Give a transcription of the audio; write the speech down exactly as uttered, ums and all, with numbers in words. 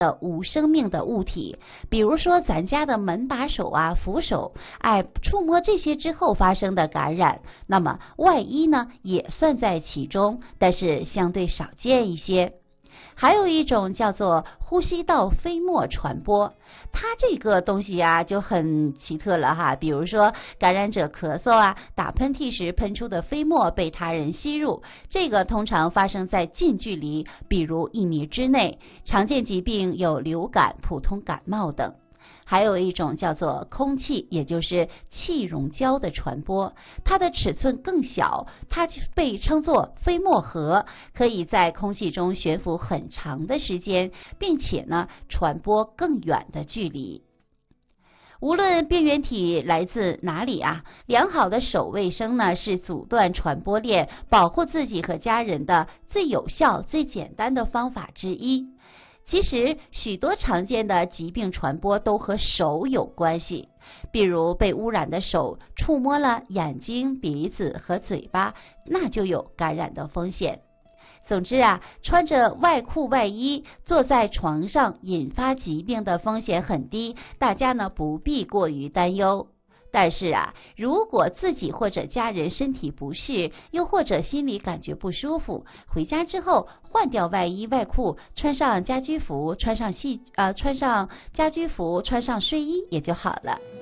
的无生命的物体，比如说咱家的门把手啊、扶手，哎，触摸这些之后发生的感染，那么外衣呢也算在其中，但是相对少见一些。还有一种叫做呼吸道飞沫传播，它这个东西啊就很奇特了哈，比如说感染者咳嗽啊、打喷嚏时喷出的飞沫被他人吸入，这个通常发生在近距离，比如一米之内。常见疾病有流感、普通感冒等。还有一种叫做空气，也就是气溶胶的传播，它的尺寸更小，它被称作飞沫核，可以在空气中悬浮很长的时间，并且呢传播更远的距离。无论病原体来自哪里啊，良好的手卫生呢是阻断传播链、保护自己和家人的最有效、最简单的方法之一。其实许多常见的疾病传播都和手有关系，比如被污染的手触摸了眼睛、鼻子和嘴巴，那就有感染的风险。总之啊，穿着外裤外衣坐在床上引发疾病的风险很低，大家呢不必过于担忧。但是啊，如果自己或者家人身体不适，又或者心里感觉不舒服，回家之后换掉外衣外裤，穿上家居服，穿上戏呃穿上家居服，穿上睡衣也就好了。